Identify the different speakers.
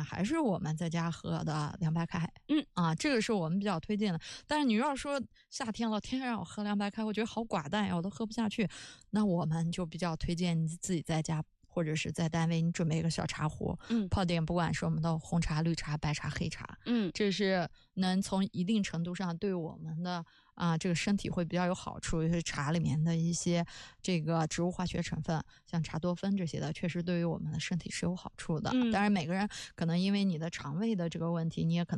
Speaker 1: 还是我们在家喝的凉白开。这个是我们比较推荐的。但是你要说夏天了，天天让我喝凉白开，我觉得好寡淡呀，我都喝不下去。那我们就比较推荐你自己在家或者是在单位，你准备一个小茶壶，泡点不管是我们的红茶、绿茶、白茶、黑茶，这是能从一定程度上对我们的这个身体会比较有好处。因为茶里面的一些这个植物化学成分，像茶多酚这些的，确实对于我们的身体是有好处的。当然每个人可能因为你的肠胃的这个问题，你也可能